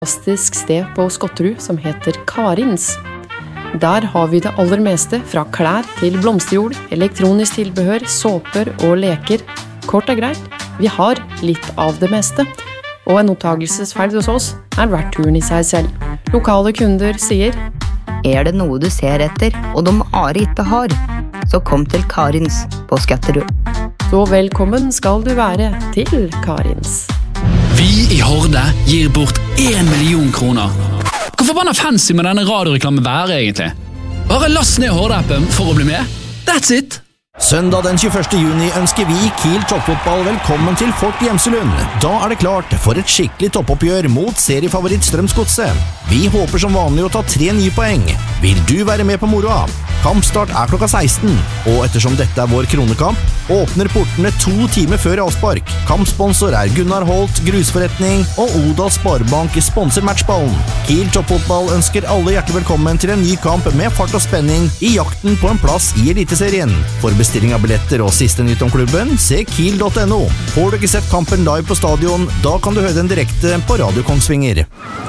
Fantastisk sted på Skotterud som heter Karins. Der har vi det aller meste, fra klær til blomsterjord, elektronisk tilbehør, såper og leker. Kort og greit, vi har litt av det meste. Og en opptagelsesferd hos oss verdt turen i seg selv. Lokale kunder sier: det noe du ser etter, og de Are ikke har, så kom til Karins på Skotterud. Så velkommen skal du være til Karins. Vi i Horde gir bort 1 million kroner. Hvor forbanna fancy med denne radioreklamen være egentlig? Bare last ned Horde-appen for å bli med. That's it! Søndag den 21. juni ønsker vi Kiel toppfotball velkommen til Fort Gjemselund. Da det klart for et skikkelig toppoppgjør mot seriefavoritt Strømsgodset. Vi håper som vanlig å ta 3 nye poeng. Vil du være med på moroa? Kampstart klokka 16, og ettersom dette vår kronekamp, åpner portene 2 timer før avspark. Kampsponsor Gunnar Holt, grusforretning, og Odal Sparebank sponser matchballen. Kiel toppfotball ønsker alle hjertelig velkommen til en ny kamp med fart og spenning i jakten på en plass i Eliteserien. For bestilling av billetter og siste nytt om klubben, se kiel.no. Får du ikke sett kampen live på stadion, da kan du høre den direkte på Radio Kongsvinger.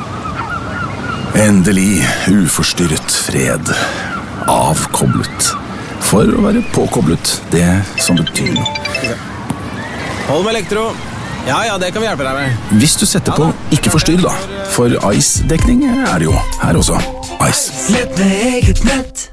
Endelig uforstyrret fred. Avkoblet. For å være påkoblet, det som betyr noe. Hold med elektro. Ja, det kan vi hjelpe deg med. Hvis du setter på ikke forstyrr da, for Ice-dekning det jo her også. Ice. Slett med eget nett.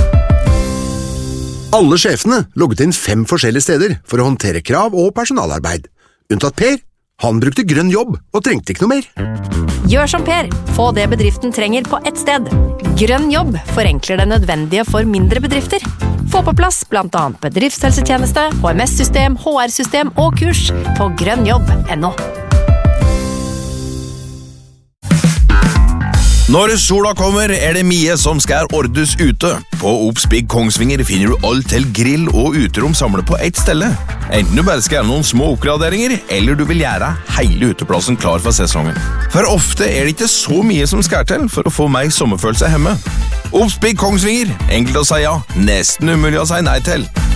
Alle sjefene logget inn 5 forskjellige steder for å håndtere krav og personalarbeid. Unntatt Per. Han brukte grønn jobb og trengte ikke noe mer. Gjør som Per. Få det bedriften trenger på ett sted. Grønn jobb forenkler det nødvendige for mindre bedrifter. Få på plass blant annet bedriftshelsetjeneste, HMS-system, HR-system og kurs på grønnjobb.no. Når sola kommer det mye som skal ordes ute. På Obs Big Kongsvinger finner du alt til grill og uterom samlet på ett stelle. Enten du bare skal gjøre noen små oppgraderinger, eller du vil gjøre hele uteplassen klar for sesongen. For ofte det ikke så mye som skal til for å få meg sommerfølelse hjemme. Obs Big Kongsvinger, enkelt å si ja, nesten umulig å si nei til.